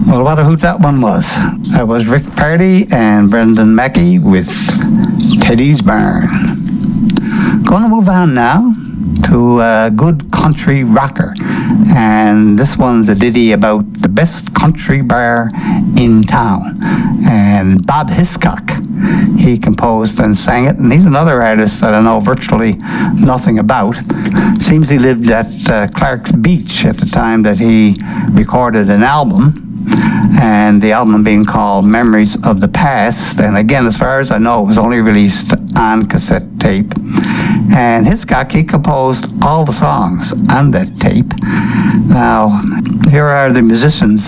Well, what a hoot that one was. That was Rick Party and Brendan Mackey with Teddy's Barn. Going to move on now to a good country rocker. And this one's a ditty about the best country bar in town. And Bob Hiscock, he composed and sang it. And he's another artist that I know virtually nothing about. Seems he lived at Clark's Beach at the time that he recorded an album. And the album being called Memories of the Past. And again, as far as I know, it was only released on cassette tape. And Hiscock, he composed all the songs on that tape. Now, here are the musicians